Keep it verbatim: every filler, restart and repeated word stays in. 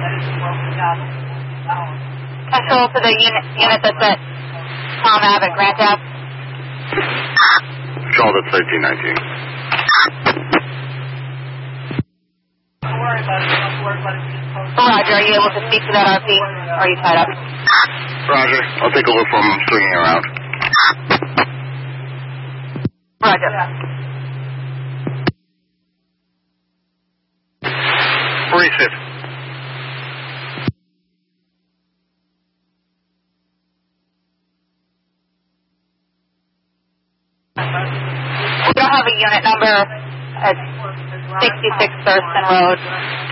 Control to the unit, unit that's at Palm Ave at Grant Ave. Control to thirteen nineteen. Roger, are you able to speak to that R P? Or are you tied up? Roger. I'll take a look from swinging around. Roger. Reset. We don't have a unit number at sixty-six Thurston Road.